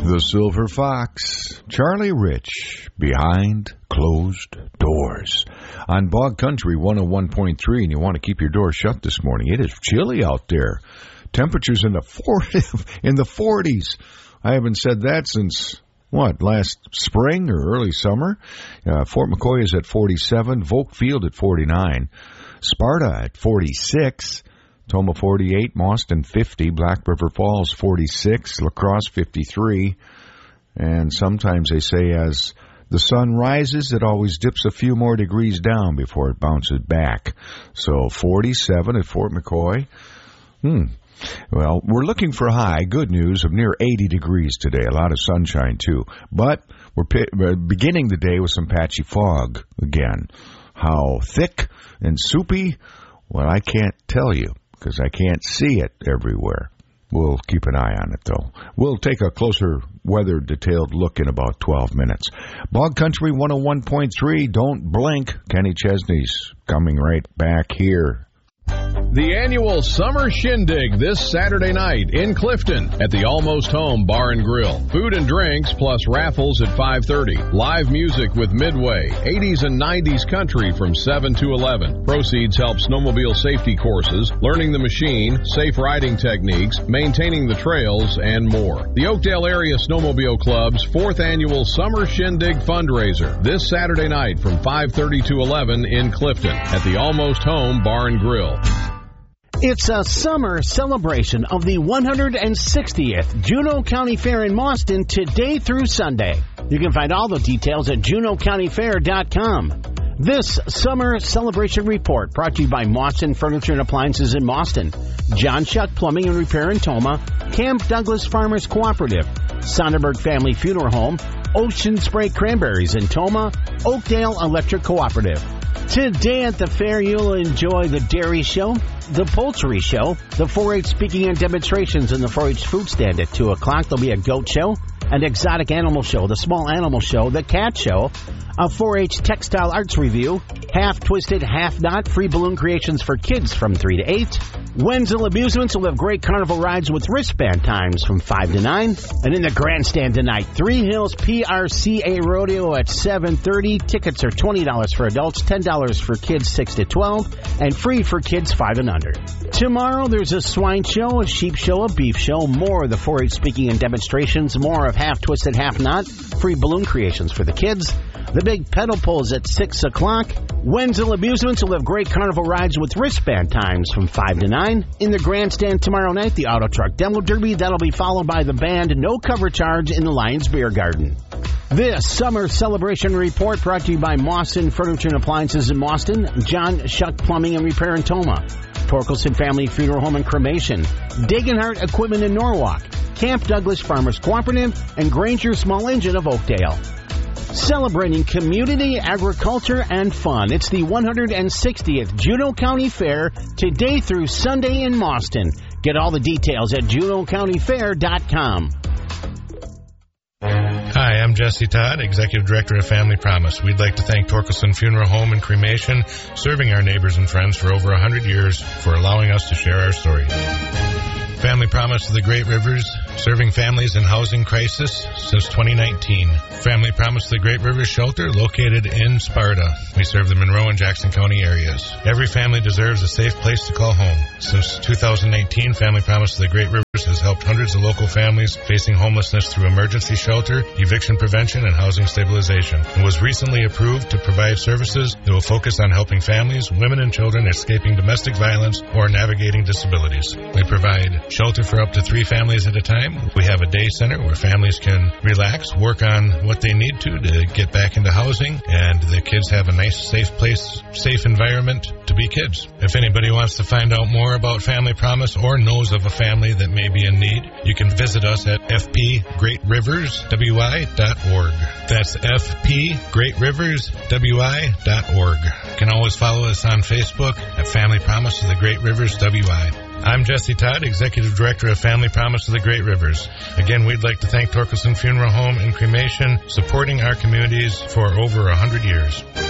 The Silver Fox, Charlie Rich, Behind Closed Doors. On Bog Country 101.3, and you want to keep your door shut this morning. It is chilly out there. Temperatures in the 40s. I haven't said that since, last spring or early summer? Fort McCoy is at 47, Volk Field at 49, Sparta at 46, Toma 48, Mauston 50, Black River Falls 46, La Crosse 53, and sometimes they say as the sun rises, it always dips a few more degrees down before it bounces back. So 47 at Fort McCoy. Well, we're looking for a high, good news, of near 80 degrees today. A lot of sunshine, too. But we're beginning the day with some patchy fog again. How thick and soupy? Well, I can't tell you because I can't see it everywhere. We'll keep an eye on it, though. We'll take a closer weather-detailed look in about 12 minutes. Bog Country 101.3, don't blink. Kenny Chesney's coming right back here. The annual Summer Shindig this Saturday night in Clifton at the Almost Home Bar and Grill. Food and drinks plus raffles at 5:30. Live music with Midway, 80s and 90s country from 7 to 11. Proceeds help snowmobile safety courses, learning the machine, safe riding techniques, maintaining the trails, and more. The Oakdale Area Snowmobile Club's 4th annual Summer Shindig fundraiser this Saturday night from 5:30 to 11 in Clifton at the Almost Home Bar and Grill. It's a summer celebration of the 160th Juneau County Fair in Mauston today through Sunday. You can find all the details at JuneauCountyFair.com. This summer celebration report brought to you by Mauston Furniture and Appliances in Mauston, John Shuck Plumbing and Repair in Toma, Camp Douglas Farmers Cooperative, Sonderberg Family Funeral Home, Ocean Spray Cranberries in Toma, Oakdale Electric Cooperative. Today at the fair, you'll enjoy the dairy show, the poultry show, the 4-H speaking and demonstrations in the 4-H food stand at 2 o'clock. There'll be a goat show, an exotic animal show, the small animal show, the cat show, a 4-H textile arts review, half twisted, half not, free balloon creations for kids from 3 to 8. Wenzel Amusements will have great carnival rides with wristband times from 5 to 9. And in the grandstand tonight, Three Hills PRCA Rodeo at 7:30. Tickets are $20 for adults, $10 for kids 6 to 12, and free for kids 5 and under. Tomorrow, there's a swine show, a sheep show, a beef show, more of the 4-H speaking and demonstrations, more of half twisted, half not, free balloon creations for the kids. The big pedal pulls at 6 o'clock. Wenzel Amusements will have great carnival rides with wristband times from 5 to 9. In the grandstand tomorrow night, the Auto Truck Demo Derby. That'll be followed by the band No Cover Charge in the Lions Beer Garden. This summer celebration report brought to you by Mauston Furniture and Appliances in Mauston, John Shuck Plumbing and Repair in Toma, Torkelson Family Funeral Home and Cremation, Dagenhart Equipment in Norwalk, Camp Douglas Farmers Cooperative, and Granger Small Engine of Oakdale. Celebrating community, agriculture, and fun. It's the 160th Juneau County Fair today through Sunday in Mauston. Get all the details at JuneauCountyFair.com. Hi, I'm Jesse Todd, Executive Director of Family Promise. We'd like to thank Torkelson Funeral Home and Cremation, serving our neighbors and friends for over 100 years, for allowing us to share our story. Family Promise of the Great Rivers, serving families in housing crisis since 2019. Family Promise of the Great Rivers Shelter, located in Sparta. We serve the Monroe and Jackson County areas. Every family deserves a safe place to call home. Since 2019, Family Promise of the Great Rivers has helped hundreds of local families facing homelessness through emergency shelter, eviction prevention, and housing stabilization, and was recently approved to provide services that will focus on helping families, women, and children escaping domestic violence or navigating disabilities. We provide shelter for up to 3 families at a time. We have a day center where families can relax, work on what they need to get back into housing, and the kids have a nice, safe place, safe environment to be kids. If anybody wants to find out more about Family Promise or knows of a family that may be in need, you can visit us at fpgreatriverswi.org. That's fpgreatriverswi.org. You can always follow us on Facebook at Family Promise of the Great Rivers WI. I'm Jesse Todd, Executive Director of Family Promise of the Great Rivers. Again, we'd like to thank Torkelson Funeral Home and Cremation, supporting our communities for over 100 years.